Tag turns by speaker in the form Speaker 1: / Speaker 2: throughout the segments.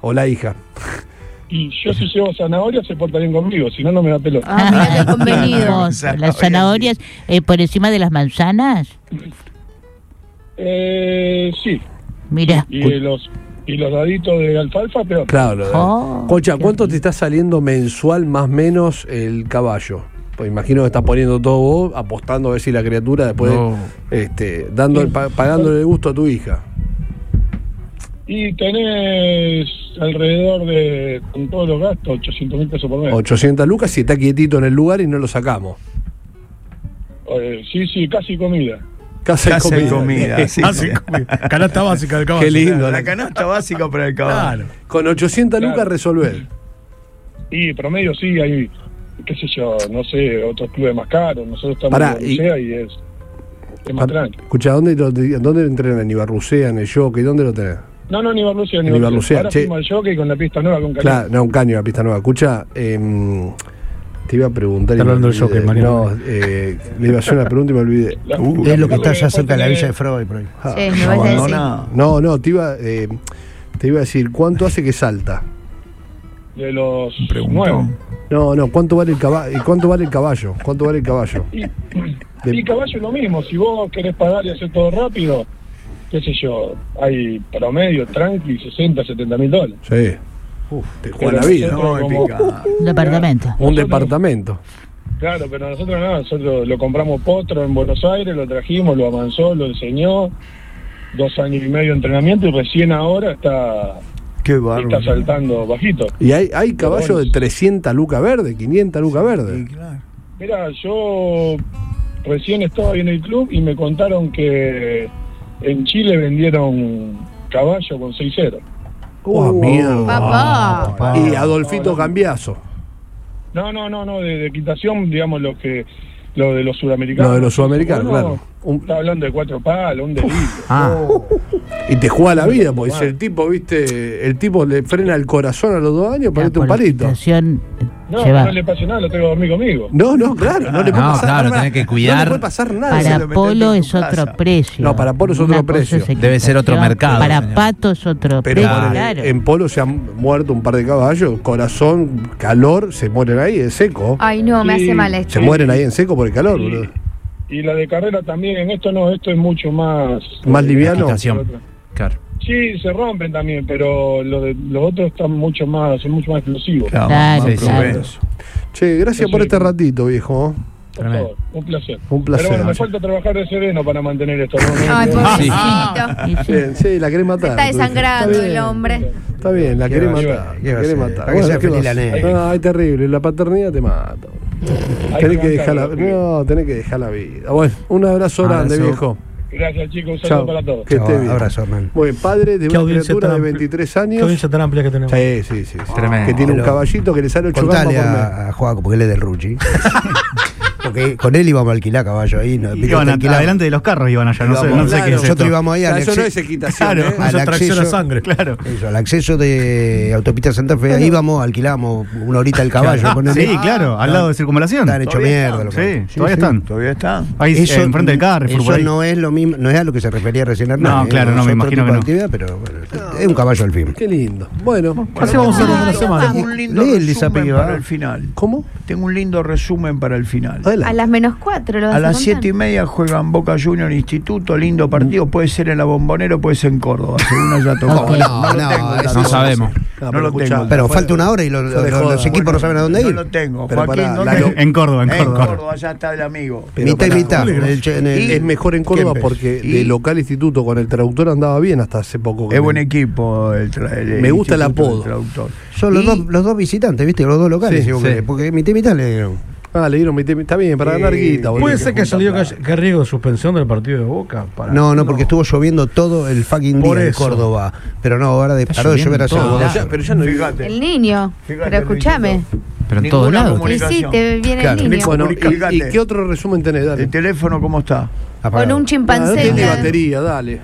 Speaker 1: o la hija.
Speaker 2: Y yo si llevo zanahoria se porta bien conmigo, si no, no me da pelota.
Speaker 3: Mira qué convenido. Las zanahorias por encima de las manzanas.
Speaker 2: Sí.
Speaker 3: Mira.
Speaker 2: Y los daditos de alfalfa, peor.
Speaker 1: Claro. Concha, ¿cuánto te está saliendo mensual más o menos el caballo? Pues imagino que estás poniendo todo vos, apostando a ver si la criatura después pagándole el gusto a tu hija.
Speaker 2: Y tenés alrededor de, con todos los gastos, 800.000 pesos por mes.
Speaker 1: 800 lucas si está quietito en el lugar y no lo sacamos.
Speaker 2: Sí, casi comida.
Speaker 1: Casi comida.
Speaker 4: Sí, canasta básica del caballo.
Speaker 1: Qué lindo.
Speaker 5: La canasta básica para el caballo.
Speaker 4: Claro.
Speaker 1: Con 800 lucas resolver.
Speaker 2: Y promedio sí, hay, qué sé yo, no sé, otros clubes más caros. Nosotros estamos en Ibarrucea y es más tranquilo.
Speaker 1: Escuchá, ¿dónde entrenan? ¿En Ibarrucea, en el jockey? ¿Dónde lo tenés?
Speaker 2: No, en Ibarrucea. Ahora fuimos al jockey con la pista nueva, con Caño.
Speaker 1: Claro, no, un caño, la pista nueva. Escucha, te iba a preguntar.
Speaker 4: Está hablando del jockey, Mariano.
Speaker 1: No, le iba a hacer una pregunta y me olvidé.
Speaker 6: Es lo que está allá cerca de la Villa de Freud, por ahí.
Speaker 3: Sí, me vas a decir.
Speaker 1: No, te iba a decir, ¿cuánto hace que salta?
Speaker 2: De los nuevos.
Speaker 1: No, ¿cuánto vale el caballo? ¿Cuánto vale el caballo?
Speaker 2: Y caballo es lo mismo, si vos querés pagar y hacer todo rápido, qué sé yo, hay promedio, tranqui, 60, 70 mil dólares.
Speaker 1: Sí. Te juega la vida.
Speaker 3: Un departamento.
Speaker 1: Un departamento.
Speaker 2: Claro, pero nosotros lo compramos potro en Buenos Aires, lo trajimos, lo amansó, lo enseñó, 2 años y medio de entrenamiento y recién ahora está saltando bajito.
Speaker 1: Y hay caballos de 300 lucas verde, 500 lucas verde.
Speaker 5: Sí, claro.
Speaker 2: Mira, yo recién estaba ahí en el club y me contaron que en Chile vendieron caballo con 6-0.
Speaker 1: Mierda.
Speaker 3: Papá.
Speaker 1: Y Adolfito Cambiazo.
Speaker 2: No, de equitación, digamos, lo de los sudamericanos.
Speaker 1: Lo de los sudamericanos, claro.
Speaker 2: Está hablando de 4 palos, un delito.
Speaker 1: Y te juega la vida, porque si el tipo, le frena el corazón a los 2 años, ponete un palito.
Speaker 2: No le pase nada, lo tengo que dormir conmigo.
Speaker 1: No, claro, no le puede pasar nada.
Speaker 7: Tenés que cuidar.
Speaker 1: No le puede pasar nada.
Speaker 3: Para Polo es otro precio.
Speaker 1: No, para Polo es otro precio.
Speaker 7: Debe ser otro mercado.
Speaker 3: Para
Speaker 7: señor.
Speaker 3: Pato es otro precio, claro.
Speaker 1: En Polo se han muerto un par de caballos, corazón, calor, se mueren ahí en seco.
Speaker 8: Ay, no, me hace mal esto.
Speaker 1: Se mueren ahí en seco por el calor, boludo.
Speaker 2: Y la de carrera también, esto es mucho más...
Speaker 1: Más liviano.
Speaker 7: Claro.
Speaker 2: Sí, se rompen también, pero los otros están son mucho más explosivos.
Speaker 3: Claro.
Speaker 1: Che, gracias por este ratito, viejo.
Speaker 2: Por favor, un placer.
Speaker 1: Un placer.
Speaker 2: Pero bueno, me falta trabajar de sereno para mantener esto.
Speaker 8: Ay, pobrecito.
Speaker 1: Bien, sí, la querés matar.
Speaker 8: Está desangrando el hombre.
Speaker 1: Está bien, la querés matar. La querés matar.
Speaker 6: Para que sea feliz la negra.
Speaker 1: No, es terrible, la paternidad te mata. Tenés que dejar la vida. Bueno, un abrazo grande, viejo.
Speaker 2: Gracias, chicos. Un saludo para todos.
Speaker 1: Que esté bien.
Speaker 6: Abrazo, hermano.
Speaker 1: Muy bien, padre de una criatura de 23 años.
Speaker 4: Qué audiencia tan amplia que tenemos.
Speaker 1: Sí.
Speaker 7: Tremendo.
Speaker 1: Que tiene un caballito que le sale 8 gambas por mes.
Speaker 6: Contale a Joaco, porque él es del Ruchi. Porque con él íbamos a alquilar caballo ahí.
Speaker 9: Iban adelante de los carros, iban allá, no sé qué es.
Speaker 6: Nosotros íbamos ahí
Speaker 1: eso no es equitación.
Speaker 4: Claro, eso tracciona sangre, claro.
Speaker 6: Eso, al acceso de Autopista Santa Fe, ahí íbamos, alquilábamos una horita el caballo.
Speaker 9: Sí, claro, al lado de Circunvalación.
Speaker 6: Están hecho mierda.
Speaker 9: Sí, todavía están. Ahí
Speaker 6: Eso,
Speaker 9: enfrente del Carrefour.
Speaker 6: Eso no es lo mismo, no es a lo que se refería recién Hernán.
Speaker 9: No, claro, no, me imagino que no.
Speaker 6: Actividad, pero bueno, es un caballo al fin.
Speaker 1: Qué lindo. Bueno,
Speaker 4: así vamos a hacer una semana.
Speaker 5: Tengo un lindo resumen para el final.
Speaker 1: ¿Cómo?
Speaker 5: Tengo un lindo resumen para el final.
Speaker 8: A las -4 lo vas
Speaker 5: a las
Speaker 8: contar.
Speaker 5: 7:30 juegan Boca Junior Instituto, lindo partido, puede ser en la Bombonera, puede ser en Córdoba, según haya tocado.
Speaker 7: No sabemos.
Speaker 5: No lo tengo.
Speaker 6: Pero falta una hora y los equipos no saben a dónde ir.
Speaker 5: No lo tengo.
Speaker 1: Pero
Speaker 5: Joaquín,
Speaker 9: En Córdoba.
Speaker 5: En Córdoba, allá está el amigo.
Speaker 6: Mitad y mitad.
Speaker 1: Es mejor en Córdoba porque de local instituto con el traductor andaba bien hasta hace poco.
Speaker 5: Es buen equipo
Speaker 1: Me gusta el apodo.
Speaker 5: Traductor.
Speaker 6: Son los dos visitantes, ¿viste? Los dos locales.
Speaker 1: Sí.
Speaker 6: Porque mitad y mitad le dieron.
Speaker 1: Le dieron está bien, para ganar guita.
Speaker 4: Puede ser que salió que riesgo de suspensión del partido de Boca.
Speaker 6: No, porque estuvo lloviendo todo el fucking día en Córdoba. Pero no, ahora paró de llover hace
Speaker 1: pero ya no.
Speaker 5: Fíjate.
Speaker 8: El niño.
Speaker 5: Fíjate,
Speaker 8: Pero escúchame.
Speaker 7: Pero en todos lados.
Speaker 8: Sí, te viene
Speaker 6: Claro.
Speaker 8: el niño.
Speaker 1: Bueno, ¿y qué otro resumen tenés? Dale.
Speaker 5: ¿El teléfono cómo está?
Speaker 8: Con un
Speaker 1: No
Speaker 8: chimpancé.
Speaker 1: tiene batería, dale.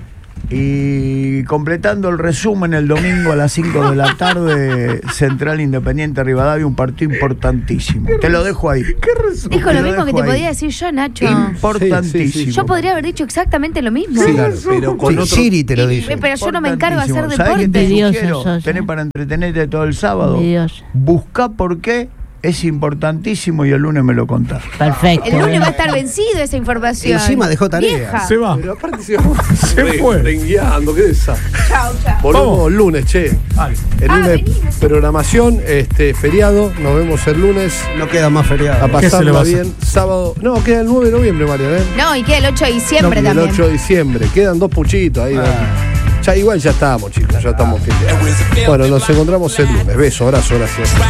Speaker 5: Y completando el resumen, el domingo a las 5 de la tarde, Central Independiente Rivadavia, un partido importantísimo. Te lo dejo ahí.
Speaker 8: Dijo lo mismo que te podía decir yo, Nacho.
Speaker 5: Importantísimo.
Speaker 8: Yo podría haber dicho exactamente lo mismo.
Speaker 1: Sí, claro, pero con otro...
Speaker 6: Siri te lo dice.
Speaker 8: Pero yo no me encargo de hacer
Speaker 5: ¿Sabés qué te
Speaker 8: deporte.
Speaker 5: sugiero? Tenés para entretenerte todo el sábado. Buscá por qué. Es importantísimo y el lunes me lo contás.
Speaker 3: Perfecto.
Speaker 8: El lunes va a estar vencido esa información.
Speaker 6: Encima dejó tarea.
Speaker 8: Vieja.
Speaker 4: Se va.
Speaker 1: Pero aparte se fue. Rengueando, ¿qué es esa?
Speaker 8: Chao.
Speaker 1: Volvemos el lunes, che. El lunes, programación, feriado. Nos vemos el lunes.
Speaker 6: No queda más feriado.
Speaker 1: A pasarla bien. Sábado. No, queda el 9 de noviembre, Mariana.
Speaker 8: No, y queda el 8 de diciembre también.
Speaker 1: El 8 de diciembre. Quedan 2 puchitos ahí. Ya igual ya estamos, chicos. Ya estamos feriados. Bueno, nos encontramos el lunes. Beso, abrazo, gracias.